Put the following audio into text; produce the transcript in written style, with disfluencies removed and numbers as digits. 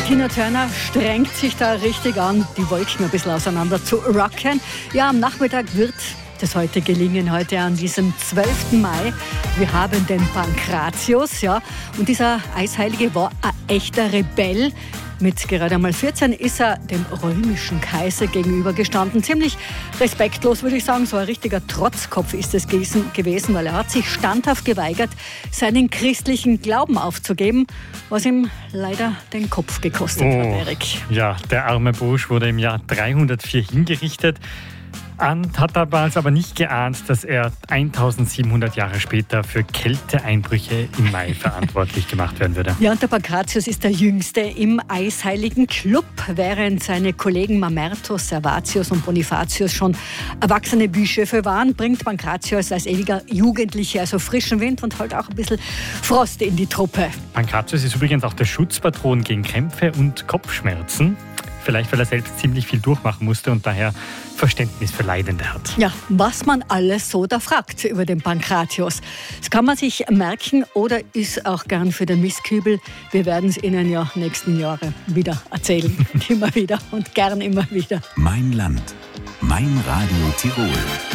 Tina Turner strengt sich da richtig an, die Wolken ein bisschen auseinander zu rocken. Ja, am Nachmittag wird das heute gelingen, heute an diesem 12. Mai. Wir haben den Pankratius, ja, und dieser Eisheilige war ein echter Rebell. Mit gerade einmal 14 ist er dem römischen Kaiser gegenübergestanden. Ziemlich respektlos, würde ich sagen. So ein richtiger Trotzkopf ist es gewesen, weil er hat sich standhaft geweigert, seinen christlichen Glauben aufzugeben, was ihm leider den Kopf gekostet hat, Erik. Ja, der arme Bursch wurde im Jahr 304 hingerichtet. Hat damals aber nicht geahnt, dass er 1700 Jahre später für Kälteeinbrüche im Mai verantwortlich gemacht werden würde. Ja, und der Pankratius ist der Jüngste im Eisheiligen Club. Während seine Kollegen Mamertus, Servatius und Bonifatius schon erwachsene Bischöfe waren, bringt Pankratius als ewiger Jugendlicher also frischen Wind und halt auch ein bisschen Frost in die Truppe. Pankratius ist übrigens auch der Schutzpatron gegen Krämpfe und Kopfschmerzen. Vielleicht, weil er selbst ziemlich viel durchmachen musste und daher Verständnis für Leidende hat. Ja, was man alles so da fragt über den Pankratius. Das kann man sich merken oder ist auch gern für den Mistkübel. Wir werden es Ihnen ja nächsten Jahre wieder erzählen. Immer wieder und gern immer wieder. Mein Land, mein Radio Tirol.